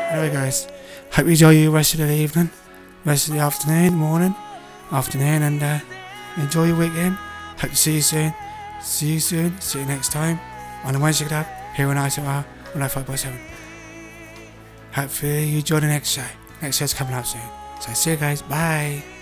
Anyway, guys, hope you enjoy your rest of the evening, rest of the afternoon, and enjoy your weekend. Hope to see you soon. See you next time on the Wednesday Club here on ICR 105.7. Hopefully you enjoy the next show. Next show's coming up soon. So see you guys. Bye.